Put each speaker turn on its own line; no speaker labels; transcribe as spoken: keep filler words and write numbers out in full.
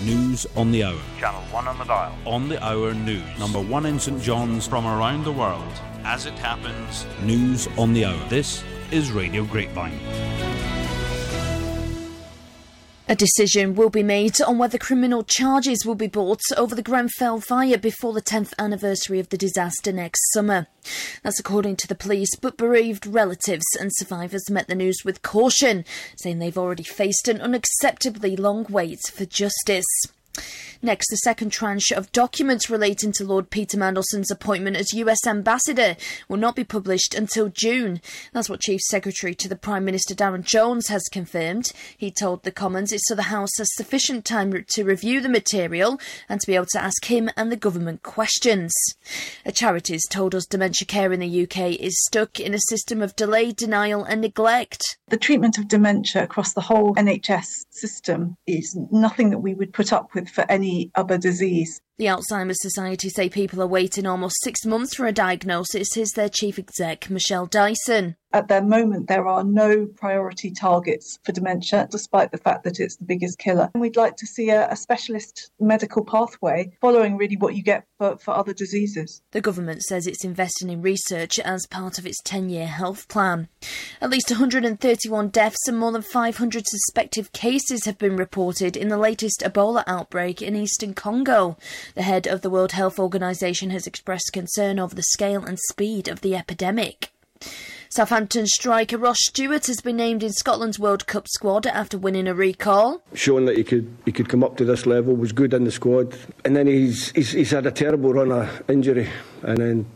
News on the Hour.
Channel one on the dial.
On the Hour News. Number one in St John's from around the world. As it happens, News on the Hour. This is Radio Grapevine.
A decision will be made on whether criminal charges will be brought over the Grenfell fire before the tenth anniversary of the disaster next summer. That's according to the police, but bereaved relatives and survivors met the news with caution, saying they've already faced an unacceptably long wait for justice. Next, the second tranche of documents relating to Lord Peter Mandelson's appointment as U S Ambassador will not be published until June. That's what Chief Secretary to the Prime Minister Darren Jones has confirmed. He told the Commons it's so the House has sufficient time to review the material and to be able to ask him and the government questions. A charity's told us dementia care in the U K is stuck in a system of delay, denial and neglect.
The treatment of dementia across the whole N H S system is nothing that we would put up with for any other disease.
The Alzheimer's Society say people are waiting almost six months for a diagnosis, says their chief exec, Michelle Dyson.
At the moment, there are no priority targets for dementia, despite the fact that it's the biggest killer. And we'd like to see a, a specialist medical pathway following really what you get for, for other diseases.
The government says it's investing in research as part of its ten-year health plan. At least one hundred thirty-one deaths and more than five hundred suspected cases have been reported in the latest Ebola outbreak in eastern Congo. The head of the World Health Organization has expressed concern over the scale and speed of the epidemic. Southampton striker Ross Stewart has been named in Scotland's World Cup squad after winning a recall.
Showing that he could he could come up to this level, was good in the squad, and then he's he's, he's had a terrible run of injury, and then